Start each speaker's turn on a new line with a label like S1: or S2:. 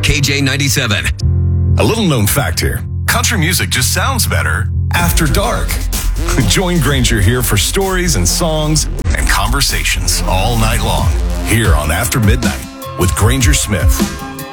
S1: KJ97.
S2: A little known fact here. Country music just sounds better after dark. Join Granger here for stories and songs and conversations all night long here on After Midnight with Granger Smith.